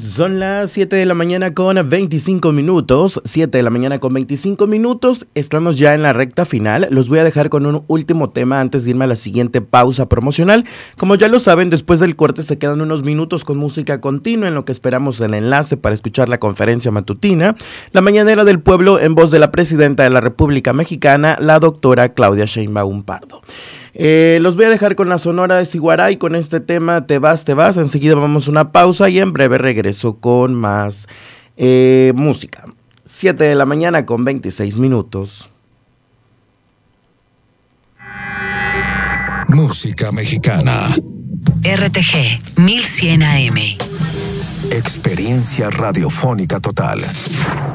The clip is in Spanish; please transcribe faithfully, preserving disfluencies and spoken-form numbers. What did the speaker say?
Son las siete de la mañana con veinticinco minutos, siete de la mañana con veinticinco minutos, estamos ya en la recta final. Los voy a dejar con un último tema antes de irme a la siguiente pausa promocional. Como ya lo saben, después del corte se quedan unos minutos con música continua en lo que esperamos el enlace para escuchar la conferencia matutina, la mañanera del pueblo en voz de la presidenta de la República Mexicana, la doctora Claudia Sheinbaum Pardo. Eh, los voy a dejar con la Sonora de Siguaray con este tema Te vas, te vas. Enseguida vamos a una pausa y en breve regreso con más eh, música. siete de la mañana con veintiséis minutos. Música mexicana. R T G mil cien A M. Experiencia radiofónica total.